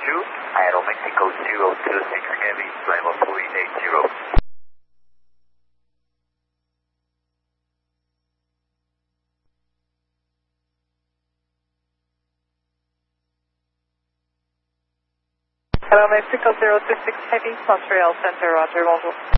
Aeromexico 026 Heavy, level 380. Hello, Mexico 026 Heavy, Montreal Center, Roger, bonjour.